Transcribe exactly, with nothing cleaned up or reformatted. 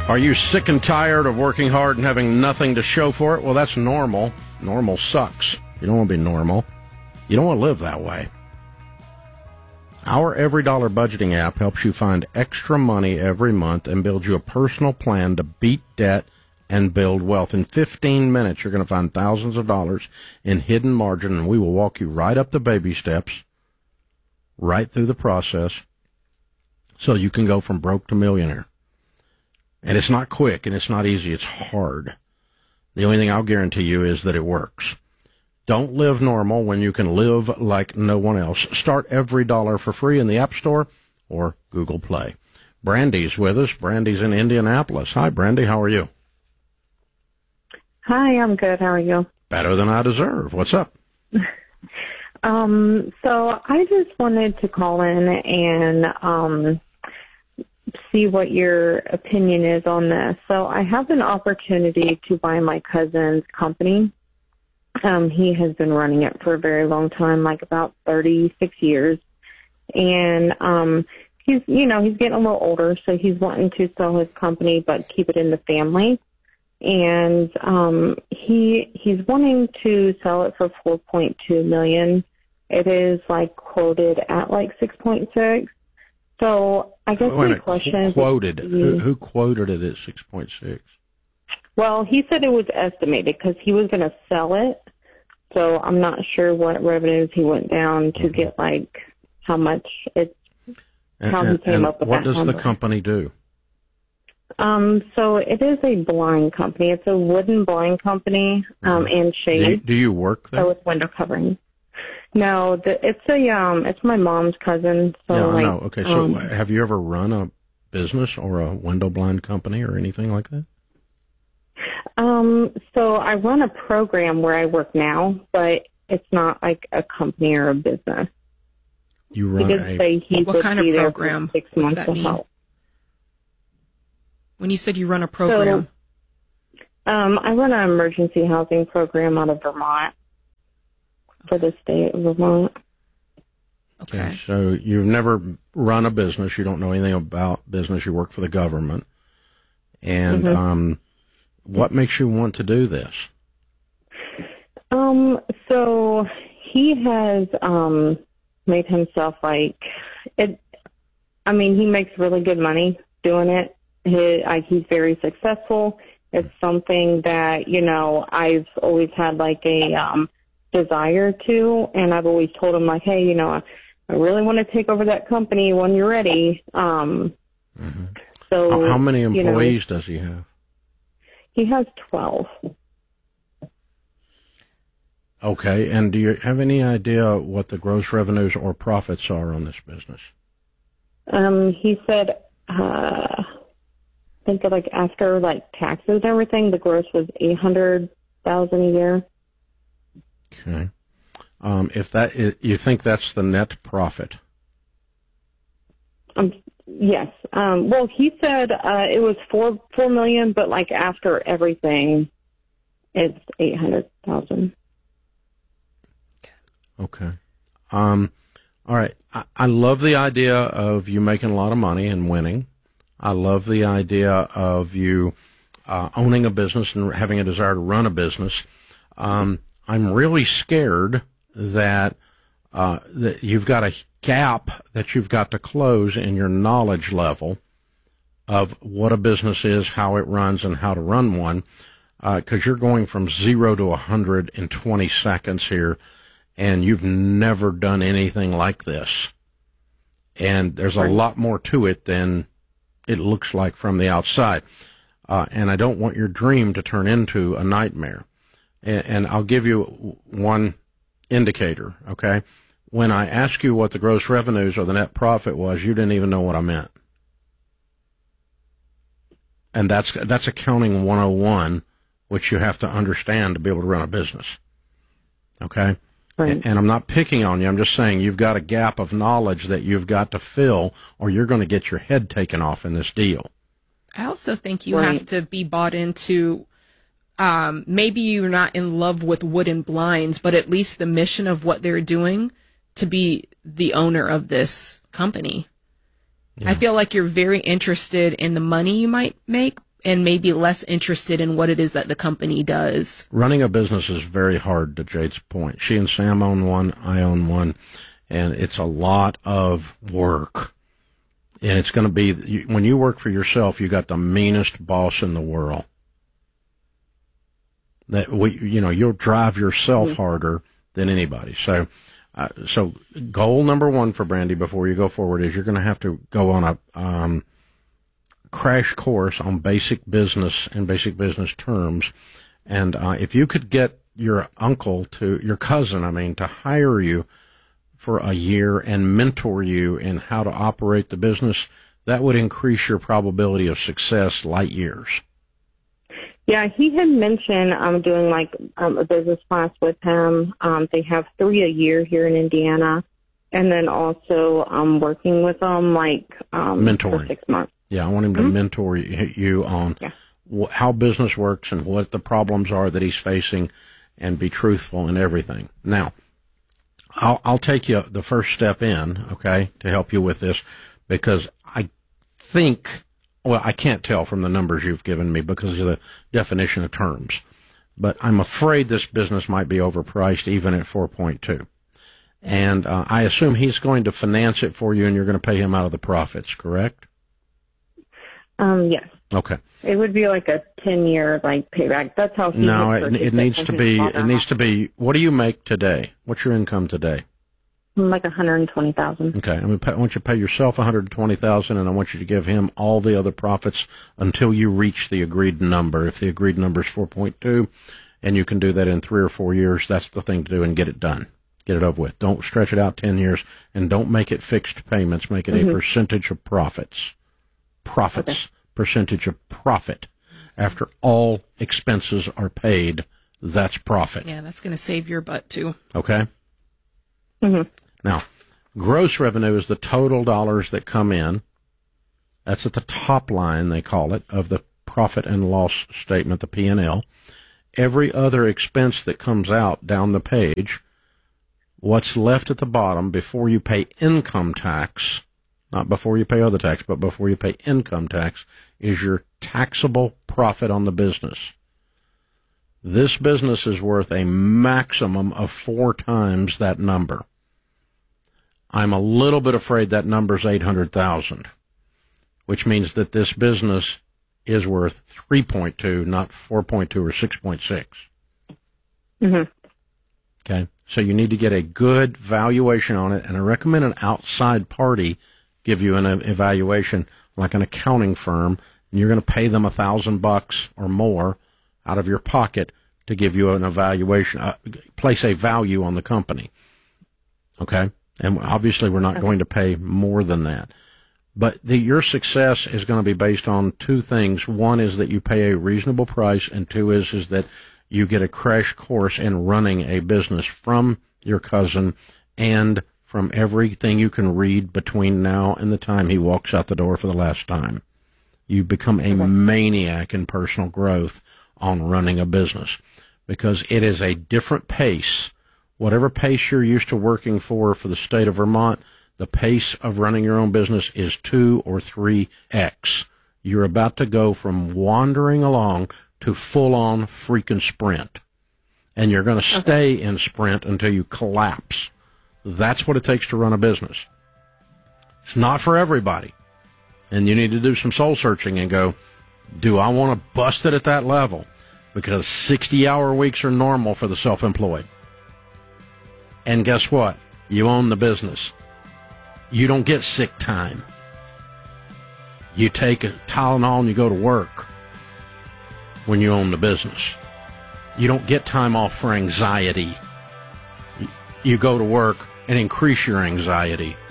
Are you sick and tired of working hard and having nothing to show for it? Well, that's normal. Normal sucks. You don't want to be normal. You don't want to live that way. Our Every Dollar Budgeting app helps you find extra money every month and build you a personal plan to beat debt and build wealth. In fifteen minutes, you're going to find thousands of dollars in hidden margin, and we will walk you right up the baby steps, right through the process, so you can go from broke to millionaire. And it's not quick, and it's not easy. It's hard. The only thing I'll guarantee you is that it works. Don't live normal when you can live like no one else. Start Every Dollar for free in the App Store or Google Play. Brandy's with us. Brandy's in Indianapolis. Hi, Brandy. How are you? Hi, I'm good. How are you? Better than I deserve. What's up? um, so I just wanted to call in and um, see what your opinion is on this. So I have an opportunity to buy my cousin's company. Um, he has been running it for a very long time, like about thirty-six years. And um, he's, you know, he's getting a little older, so he's wanting to sell his company but keep it in the family. And um, he he's wanting to sell it for four point two million dollars. It is like quoted at like six point six. So I guess Wait my question is, quoted. Who, who quoted it at six point six? Well, he said it was estimated because he was going to sell it. So I'm not sure what revenues he went down to mm-hmm. get, like how much it's, and, how and, he came and up with what that does number. the company do? Um, so it is a blind company. It's a wooden blind company um, mm-hmm. and shade. Do you, do you work there? So with window covering. No, the, it's a um, it's my mom's cousin. So yeah, like, I know. Okay, so um, have you ever run a business or a window blind company or anything like that? Um, so I run a program where I work now, but it's not like a company or a business. You run he did a say he what would kind of be there program? for six What's months that to mean? help. When you said you run a program, so, um, I run an emergency housing program out of Vermont for the state of Vermont. okay. okay. So you've never run a business. You don't know anything about business. You work for the government. And mm-hmm. um, what makes you want to do this? Um, so he has um, made himself like it. I mean, he makes really good money doing it. He, like, he's very successful. It's something that, you know, I've always had like a um, desire to, and I've always told him like, hey, you know, I, I really want to take over that company when you're ready. Um, mm-hmm. So how, how many employees you know, does he have? He has twelve. Okay, and do you have any idea what the gross revenues or profits are on this business? Um, he said, uh, I think like after like taxes and everything, the gross was eight hundred thousand a year. Okay, um, if that is, you think that's the net profit? Um, yes. Um, well, he said uh, it was four four million, but like after everything, it's eight hundred thousand. Okay. Um, all right. I, I love the idea of you making a lot of money and winning. I love the idea of you uh, owning a business and having a desire to run a business. Um, I'm really scared that uh, that you've got a gap that you've got to close in your knowledge level of what a business is, how it runs, and how to run one, because uh, you're going from zero to one hundred in twenty seconds here. And you've never done anything like this. And there's a lot more to it than it looks like from the outside. Uh, and I don't want your dream to turn into a nightmare. And, and I'll give you one indicator, okay? When I asked you what the gross revenues or the net profit was, you didn't even know what I meant. And that's, that's accounting one oh one, which you have to understand to be able to run a business. Okay? Right. And, and I'm not picking on you. I'm just saying you've got a gap of knowledge that you've got to fill, or you're going to get your head taken off in this deal. I also think you Right. have to be bought into, um, maybe you're not in love with wooden blinds, but at least the mission of what they're doing to be the owner of this company. Yeah. I feel like you're very interested in the money you might make and maybe less interested in what it is that the company does. Running a business is very hard, to Jade's point. She and Sam own one, I own one, and it's a lot of work. And it's going to be, when you work for yourself, you got the meanest boss in the world. That we, you know, you'll drive yourself mm-hmm. harder than anybody. So, uh, so goal number one for Brandy before you go forward is you're going to have to go on a um, crash course on basic business and basic business terms. And uh, if you could get your uncle to, your cousin, I mean, to hire you for a year and mentor you in how to operate the business, that would increase your probability of success light years. Yeah, he had mentioned um, doing like um, a business class with him. Um, they have three a year here in Indiana, and then also um, working with them like um, mentoring for six months. Yeah, I want him to mm-hmm. mentor you on yeah. wh- how business works and what the problems are that he's facing, and be truthful in everything. Now, I'll, I'll take you the first step in, okay, to help you with this, because I think, well, I can't tell from the numbers you've given me because of the definition of terms, but I'm afraid this business might be overpriced even at four point two. And uh, I assume he's going to finance it for you and you're going to pay him out of the profits, correct? Um, yes. Okay. It would be like a ten-year like payback. That's how he No, it, it needs to be, it needs to be, what do you make today? What's your income today? Like one hundred twenty thousand dollars. Okay. I'm gonna pay, I want you to pay yourself one hundred twenty thousand dollars, and I want you to give him all the other profits until you reach the agreed number. If the agreed number is four point two, and you can do that in three or four years, that's the thing to do, and get it done. Get it over with. Don't stretch it out ten years, and don't make it fixed payments. Make it mm-hmm. a percentage of profits. Profits. Okay. Percentage of profit. After all expenses are paid, that's profit. Yeah, that's going to save your butt, too. Okay? Mm-hmm. Now, gross revenue is the total dollars that come in. That's at the top line, they call it, of the profit and loss statement, the P and L. Every other expense that comes out down the page, what's left at the bottom before you pay income tax, not before you pay other tax, but before you pay income tax, is your taxable profit on the business. This business is worth a maximum of four times that number. I'm a little bit afraid that number's eight hundred thousand dollars, which means that this business is worth three point two, not four point two or six point six. Mm-hmm. Okay, so you need to get a good valuation on it, and I recommend an outside party give you an evaluation, like an accounting firm, and you're going to pay them a thousand bucks or more out of your pocket to give you an evaluation, uh, place a value on the company. Okay? And obviously we're not okay. going to pay more than that. But the, your success is going to be based on two things. One is that you pay a reasonable price, and two is, is that you get a crash course in running a business from your cousin and from everything you can read between now and the time he walks out the door for the last time. You become a maniac in personal growth on running a business, because it is a different pace. Whatever pace you're used to working for for the state of Vermont, the pace of running your own business is two or three X. You're about to go from wandering along to full-on freaking sprint. And you're going to stay in sprint until you collapse. That's what it takes to run a business. It's not for everybody. And you need to do some soul searching and go, do I want to bust it at that level? Because sixty-hour weeks are normal for the self-employed. And guess what? You own the business. You don't get sick time. You take a Tylenol and you go to work when you own the business. You don't get time off for anxiety. You go to work and increase your anxiety